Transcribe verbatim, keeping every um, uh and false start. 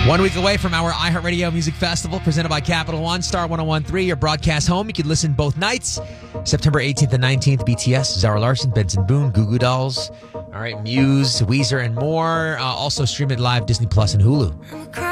One week away from our iHeartRadio Music Festival presented by Capital One, Star one oh one point three, your broadcast home. You can listen both nights, September eighteenth and nineteenth, B T S, Zara Larsson, Benson Boone, Goo Goo Dolls, all right, Muse, Weezer, and more. Uh, also stream it live, Disney Plus and Hulu.